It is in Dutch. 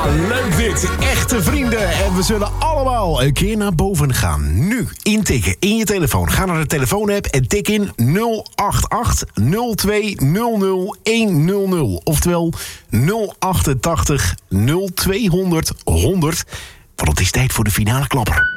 Leuk dit. Echte vrienden. En we zullen allemaal een keer naar boven gaan. Nu intikken in je telefoon. Ga naar de telefoonapp en tik in 088 0200 100. Oftewel 088 0200 100. Want het is tijd voor de finale klapper.